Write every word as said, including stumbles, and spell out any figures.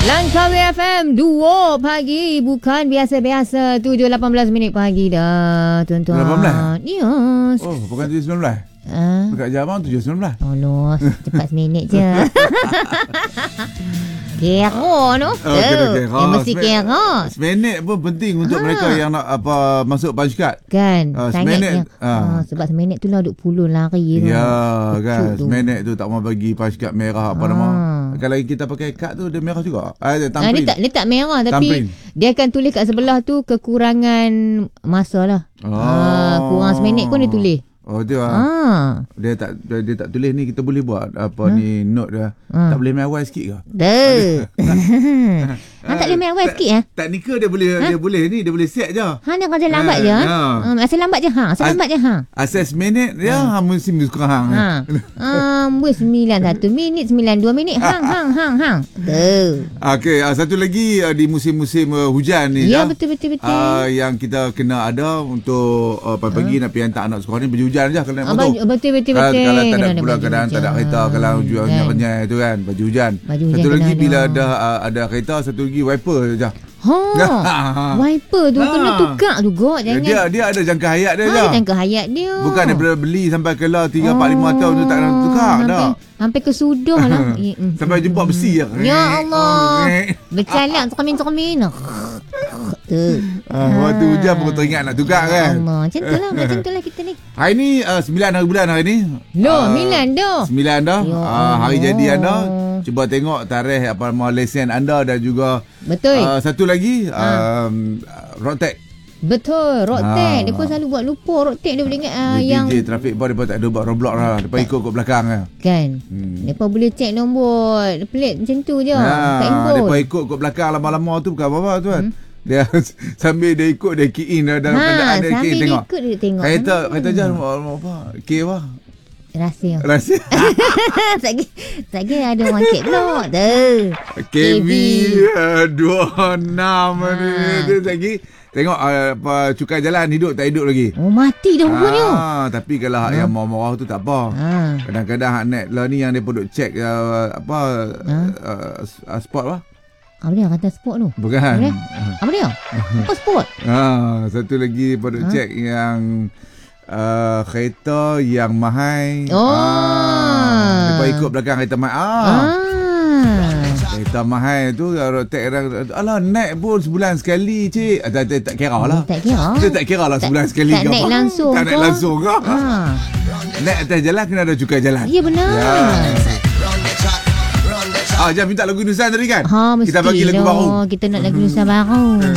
Langkawi F M dua pagi, bukan biasa-biasa. Tujuh lapan belas minit pagi dah, tuan-tuan. lapan belas? Ya. Oh, bukan tujuh sembilan belas? Ha? Dekat Jabang tujuh sembilan belas. Allah, cepat seminit je. Kera tu. Oh, kena kera. Yang mesti Semen- kera. Seminit pun penting untuk Ha. mereka yang nak apa masuk punch card. Kan, Ah, sangatnya. seminit, ah. Ah, sebab seminit tu lah duk puluh lari tu. Ya Kecil kan, tu. seminit tu tak mau bagi punch card merah apa Ah. nama. Kalau kita pakai kad tu dia merah juga. Ah, dia Ah, dia tampil. tak dia tak merah tapi Thumbprint. dia akan tulis kat sebelah tu kekurangan masa lah. Oh. Ah, kurang seminit pun dia tulis. Oh dia Ah. dia tak dia, dia tak tulis ni kita boleh buat apa ni note dia. Ha. Tak boleh main awal sikit ke? Dah. Ha, tak boleh main awal sikit eh? Teknikal dia boleh dia boleh ni dia boleh set je. Ha, dia kata lambat je. Ha, Ha. ha. Um, asal lambat je ha. Asal As- lambat je ha. Asas minit dia ha. mesti mesti kurang. Ha. Um, sembilan satu minit, sembilan dua minit. Hang, hang, hang, hang. Dah. Okey, uh, satu lagi uh, di musim-musim uh, hujan ni Ya, Jah, betul, betul, betul. Uh, yang kita kena ada untuk uh, pagi-pagi nak pergi hantar anak sekolah ni berhujan je kalau naik Ah, motor. baju- betul, betul, Kalau, betul. kalau tak ada Kena ada pula baju kadang tak ada hujan. kereta, kalau jual Kan. renyai tu kan, baju hujan. Baju hujan Satu kena lagi ada. bila dah uh, ada kereta, satu lagi wiper je. Ha. Wiper tu Ha. kena tukar juga. Jangan. Dia dia ada jangka hayat dia ha, je. jangka hayat dia. Bukan daripada beli sampai kelar tiga, empat, lima tahun tu tak kena tukar hampir, dah. Hampir kesudah lah. Eh, mm, Sampai jumpa besi je. Ya Allah. Eh. Bercalak cermin-cermin. Tu. Ah, waktu hujan pun teringat nak tukar kan. Allah. Macam tu lah. Macam tu lah kita ni. Hari ni uh, sembilan hari bulan hari ni. Loh, Ah, Milan dah. Sembilan dah. Ya Uh, hari Allah. jadi anda. Cuba tengok tarikh apa nama lesen anda dan juga Betul. uh, satu lagi um, road tag. Betul. Road Ah. tag. Dia pun selalu buat lupa. Road tag dia boleh ingat uh, D J yang... traffic bar dia tak ada buat roadblock lah. Depa ikut kat belakang lah. Kan. Hmm. Dia pun boleh check nombor plate macam tu je. Kat Ha, handphone. depa ikut kat belakang lama-lama tu bukan apa-apa tu kan. Hmm. Dia sambil dia ikut dia key in dalam Ha, kenderaan dia key sambil in dia tengok. ikut dia tengok. Kereta Hmm. kereta jar apa? Key apa? Rahsia. Rahsia. tak kira, tak kira ada orang cek pula. Tu. K B dua enam ni. Dia lagi tengok uh, apa cukai jalan hidup tak hidup lagi. Oh, mati dah rupanya. Ah, tapi kalau hak yang marah-marah tu tak apa. Ha. Kadang-kadang hak net lah ni yang dia pun duk check uh, apa Ha? uh, uh, spot apa? Apa dia kata sport tu? Bukan. Apa dia? Apa dia? Apa sport? Ah, satu lagi dia pun duk Ha? check yang uh, kereta yang mahal. Oh. Ah, dia ikut belakang kereta mahal. Ah. Ah. Kereta mahal tu road tag orang alah naik pun sebulan sekali cik. Ah, tak, tak, tak kira lah. Tak kira. Dia tak kira lah Tak- sebulan sekali tak ke naik apa. langsung Tak naik ke? langsung ke? Ha. Naik atas jalan kena ada cukai jalan. Ya benar. Ya. Ah, jangan minta lagu Hindustan tadi kan? Ha, mesti Kita bagi lagu baru. Kita nak lagu Nusa baru.